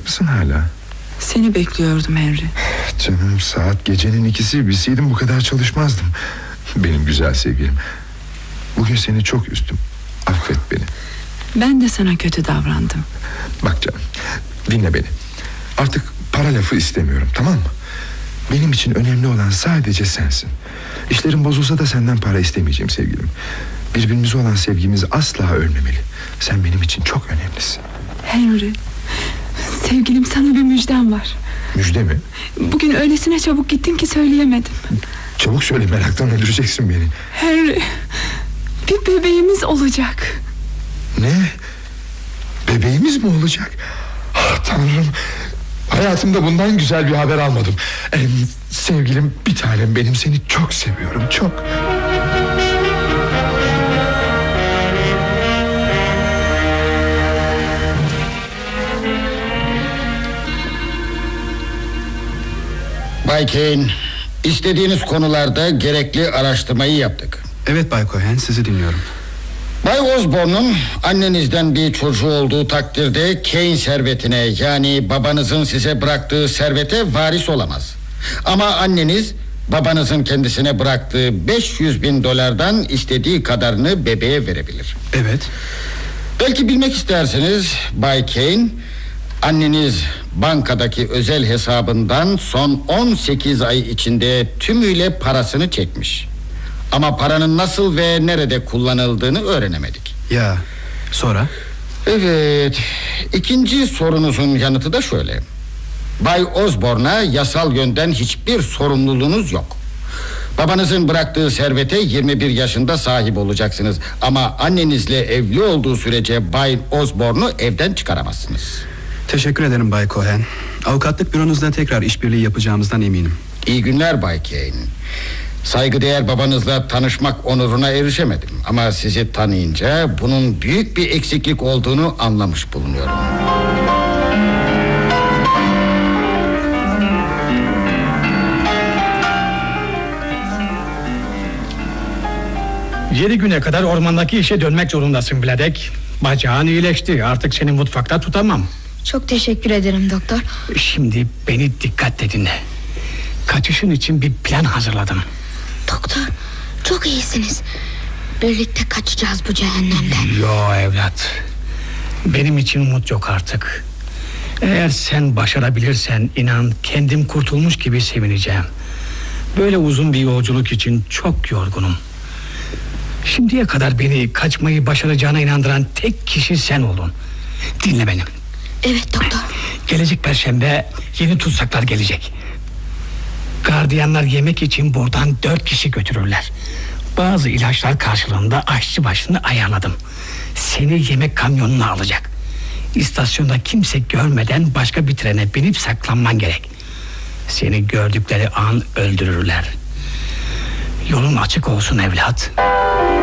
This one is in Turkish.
mısın hala? Seni bekliyordum Henry. Canım, saat gecenin 2'si, bilseydim bu kadar çalışmazdım. Benim güzel sevgilim, bugün seni çok üzdüm. Affet beni. Ben de sana kötü davrandım. Bak canım, dinle beni. Artık para lafı istemiyorum, tamam mı? Benim için önemli olan sadece sensin. İşlerim bozulsa da senden para istemeyeceğim sevgilim. Birbirimize olan sevgimiz asla ölmemeli. Sen benim için çok önemlisin. Henry, sevgilim, sana bir müjdem var. Müjde mi? Bugün öylesine çabuk gittin ki söyleyemedim. Çabuk söyle, meraktan öldüreceksin beni. Henry, bir bebeğimiz olacak. Ne? Bebeğimiz mi olacak? Ah, Tanrım, hayatımda bundan güzel bir haber almadım. Sevgilim, bir tanem benim, seni çok seviyorum, çok. Bay Kane, istediğiniz konularda gerekli araştırmayı yaptık. Evet Bay Cohen, sizi dinliyorum. Bay Osborne'un annenizden bir çocuğu olduğu takdirde Kane servetine, yani babanızın size bıraktığı servete varis olamaz. Ama anneniz babanızın kendisine bıraktığı $500.000 istediği kadarını bebeğe verebilir. Evet. Belki bilmek istersiniz Bay Kane, anneniz bankadaki özel hesabından son 18 ay içinde tümüyle parasını çekmiş. Ama paranın nasıl ve nerede kullanıldığını öğrenemedik. Ya, sonra? Evet, ikinci sorunuzun yanıtı da şöyle. Bay Osborne'a yasal yönden hiçbir sorumluluğunuz yok. Babanızın bıraktığı servete 21 yaşında sahip olacaksınız. Ama annenizle evli olduğu sürece Bay Osborne'u evden çıkaramazsınız. Teşekkür ederim Bay Cohen. Avukatlık büronuzla tekrar işbirliği yapacağımızdan eminim. İyi günler Bay Kane. Saygıdeğer babanızla tanışmak onuruna erişemedim. Ama sizi tanıyınca bunun büyük bir eksiklik olduğunu anlamış bulunuyorum. 7 güne kadar ormandaki işe dönmek zorundasın Vladek. Bacağın iyileşti, artık seni mutfakta tutamam. Çok teşekkür ederim doktor. Şimdi beni dikkatle dinle. Kaçışın için bir plan hazırladım. Doktor, çok iyisiniz. Birlikte kaçacağız bu cehennemden. Yo evlat, benim için umut yok artık. Eğer sen başarabilirsen inan kendim kurtulmuş gibi sevineceğim. Böyle uzun bir yolculuk için çok yorgunum. Şimdiye kadar beni kaçmayı başaracağına inandıran tek kişi sen oldun. Dinle beni. Evet doktor. Gelecek Perşembe yeni tutsaklar gelecek. Gardiyanlar yemek için buradan 4 kişi götürürler. Bazı ilaçlar karşılığında aşçı başını ayarladım. Seni yemek kamyonuna alacak. İstasyonda kimse görmeden başka bir trene binip saklanman gerek. Seni gördükleri an öldürürler. Yolun açık olsun evlat.